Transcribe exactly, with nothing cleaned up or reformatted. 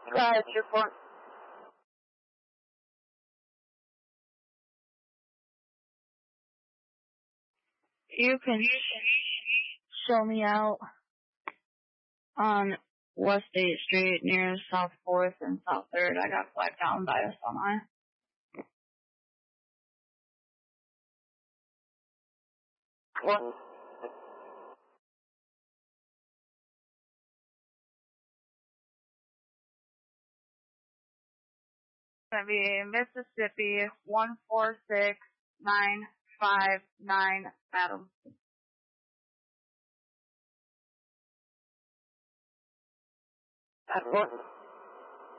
Right, your point. You can show me out on West eighth Street near South fourth and South third. I got flagged down by a semi. What? It's gonna be Mississippi one four six nine five nine Adam. At what?